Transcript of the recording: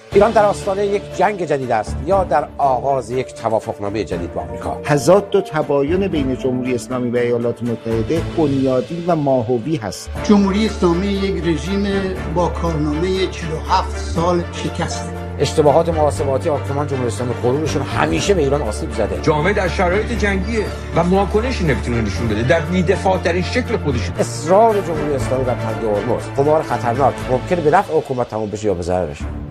ایران در آستانه یک جنگ جدید است یا در آغاز یک توافقنامه جدید با آمریکا؟ تضاد و تباین بین جمهوری اسلامی و ایالات متحده بنیادی و ماهوی هست. جمهوری اسلامی یک رژیم با کارنامه 47 سال شکسته. اشتباهات محاسباتی حاکمان جمهوری اسلامی غرورشون همیشه به ایران آسیب زده. جامعه در شرایط جنگیه و واکنشی نمیتونه نشون بده در بی‌دفاع ترین شکل خودش. اصرار جمهوری اسلامی بر تنگ هرمز قمار خطرناک ممکنه به نفع حکومت تموم بشه یا به ضررش.